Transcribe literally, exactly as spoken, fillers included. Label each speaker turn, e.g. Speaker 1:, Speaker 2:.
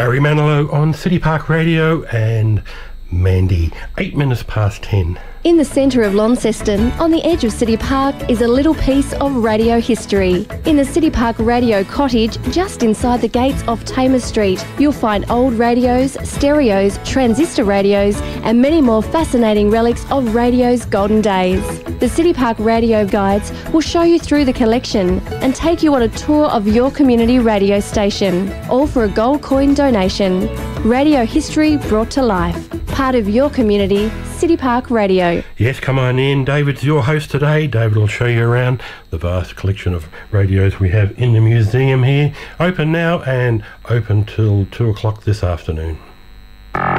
Speaker 1: Barry Manilow on City Park Radio and Mandy, eight minutes past ten.
Speaker 2: In the centre of Launceston, on the edge of City Park, is a little piece of radio history. In the City Park Radio Cottage, just inside the gates off Tamer Street, you'll find old radios, stereos, transistor radios, and many more fascinating relics of radio's golden days. The City Park Radio Guides will show you through the collection and take you on a tour of your community radio station, all for a gold coin donation. Radio history brought to life. Part of your community, City Park Radio.
Speaker 1: Yes, come on in. David's your host today. David will show you around the vast collection of radios we have in the museum here. Open now and open till two o'clock this afternoon.